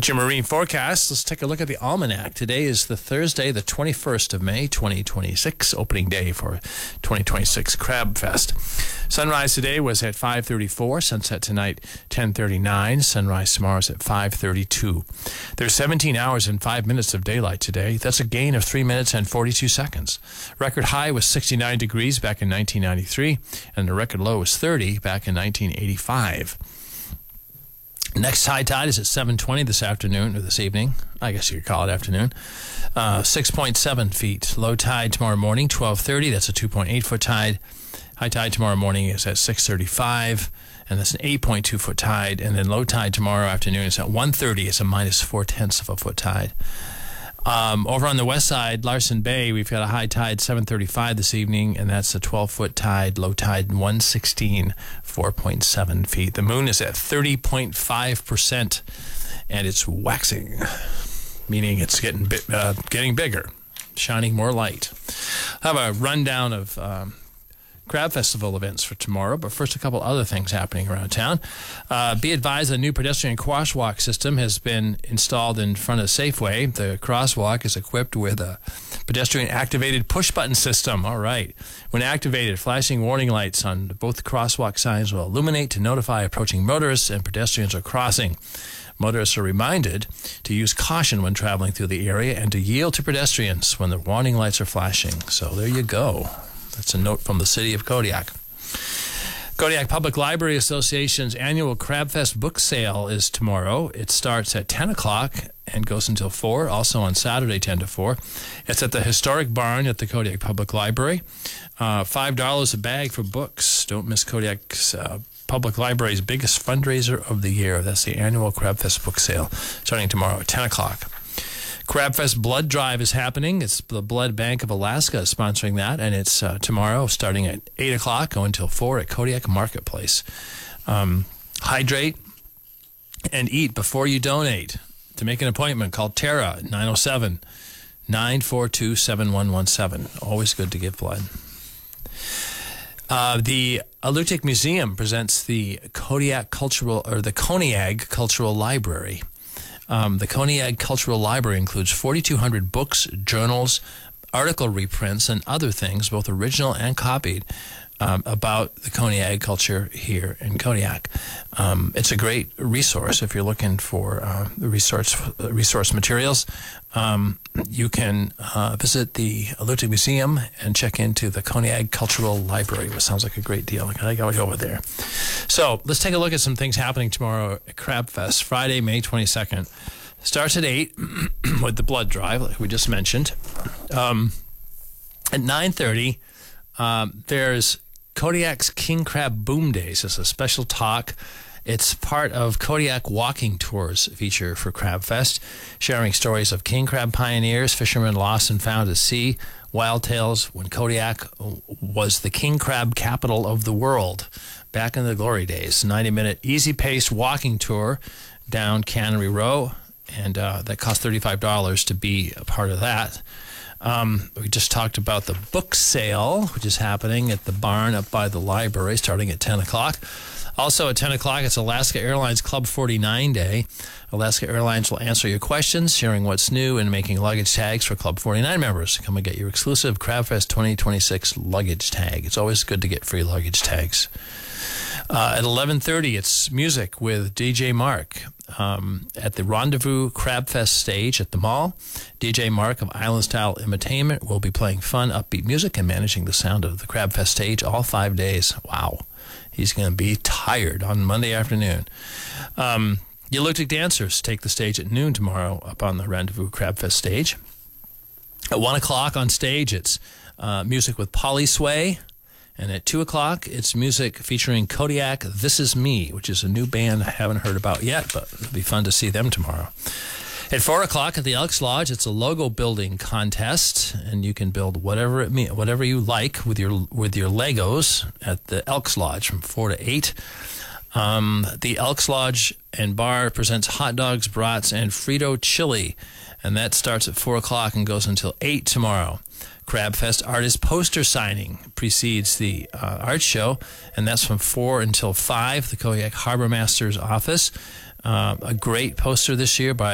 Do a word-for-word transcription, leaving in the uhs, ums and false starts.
Your marine forecast. Let's take a look at the almanac. Today is the Thursday, the twenty-first of May, twenty twenty-six, opening day for twenty twenty-six Crab Fest. Sunrise today was at five thirty-four. Sunset tonight, ten thirty-nine. Sunrise tomorrow is at five thirty-two. There's seventeen hours and five minutes of daylight today. That's a gain of three minutes and forty-two seconds. Record high was sixty-nine degrees back in nineteen ninety-three, and the record low was thirty back in nineteen eighty-five. Next high tide is at seven twenty this afternoon, or this evening. I guess you could call it afternoon. Uh, six point seven feet. Low tide tomorrow morning, twelve thirty. That's a two point eight foot tide. High tide tomorrow morning is at six thirty-five, and that's an eight point two foot tide. And then low tide tomorrow afternoon is at one thirty. It's a minus four tenths of a foot tide. Um, over on the west side, Larsen Bay, we've got a high tide seven thirty-five this evening, and that's a twelve foot tide. Low tide one sixteen, four point seven feet. The moon is at thirty point five percent, and it's waxing, meaning it's getting bi- uh, getting bigger, shining more light. I have a rundown of um, Crab Festival events for tomorrow, but first a couple other things happening around town. Uh, be advised, a new pedestrian crosswalk system has been installed in front of Safeway. The crosswalk is equipped with a pedestrian-activated push-button system. All right. When activated, flashing warning lights on both crosswalk signs will illuminate to notify approaching motorists and pedestrians are crossing. Motorists are reminded to use caution when traveling through the area and to yield to pedestrians when the warning lights are flashing. So there you go. That's a note from the city of Kodiak. Kodiak Public Library Association's annual Crab Fest book sale is tomorrow. It starts at ten o'clock and goes until four, also on Saturday ten to four. It's at the Historic Barn at the Kodiak Public Library. Uh, five dollars a bag for books. Don't miss Kodiak's uh, Public Library's biggest fundraiser of the year. That's the annual Crab Fest book sale starting tomorrow at ten o'clock. Crab Fest Blood Drive is happening. It's the Blood Bank of Alaska sponsoring that, and it's uh, tomorrow starting at eight o'clock, going until four at Kodiak Marketplace. Um, hydrate and eat before you donate. To make an appointment, call Tara at nine oh seven, nine four two, seven one one seven. Always good to give blood. Uh, the Alutiiq Museum presents the Kodiak Cultural, or the Koniag Cultural Library. Um, the Koniag Cultural Library includes forty-two hundred books, journals, article reprints, and other things, both original and copied, um, about the Koniag culture here in Kodiak. Um, it's a great resource if you're looking for uh, resource resource materials. Um, you can uh, visit the Alutiiq Museum and check into the Koniag Cultural Library, which sounds like a great deal. I gotta go over there. So let's take a look at some things happening tomorrow at Crab Fest. Friday, May twenty-second. Starts at eight with the blood drive, like we just mentioned. Um, at nine thirty, um, there's Kodiak's King Crab Boom Days. It's a special talk. It's part of Kodiak Walking Tours feature for Crab Fest, sharing stories of king crab pioneers, fishermen lost and found at sea, wild tales when Kodiak was the king crab capital of the world back in the glory days. ninety-minute easy-paced walking tour down Cannery Row, and uh, that cost thirty-five dollars to be a part of that. Um, we just talked about the book sale, which is happening at the barn up by the library, starting at ten o'clock. Also at ten o'clock, it's Alaska Airlines Club forty-nine Day. Alaska Airlines will answer your questions, sharing what's new, and making luggage tags for Club forty-nine members. Come and get your exclusive Crab Fest twenty twenty-six luggage tag. It's always good to get free luggage tags. Uh, at eleven thirty, it's music with D J Mark um, at the Rendezvous Crab Fest stage at the mall. D J Mark of Island Style Entertainment will be playing fun, upbeat music and managing the sound of the Crab Fest stage all five days. Wow. He's going to be tired on Monday afternoon. Um, the Alutiiq Dancers take the stage at noon tomorrow up on the Rendezvous Crab Fest stage. At one o'clock on stage, it's uh, music with Polly Sway. And at two o'clock, it's music featuring Kodiak This Is Me, which is a new band I haven't heard about yet, but it'll be fun to see them tomorrow. At four o'clock at the Elks Lodge, it's a logo building contest, and you can build whatever it mean, whatever you like with your with your Legos at the Elks Lodge from four to eight. Um, the Elks Lodge and Bar presents hot dogs, brats, and Frito chili, and that starts at four o'clock and goes until eight tomorrow. Crab Fest artist poster signing precedes the uh, art show, and that's from four until five, the Kodiak Harbor Master's office. Uh, a great poster this year by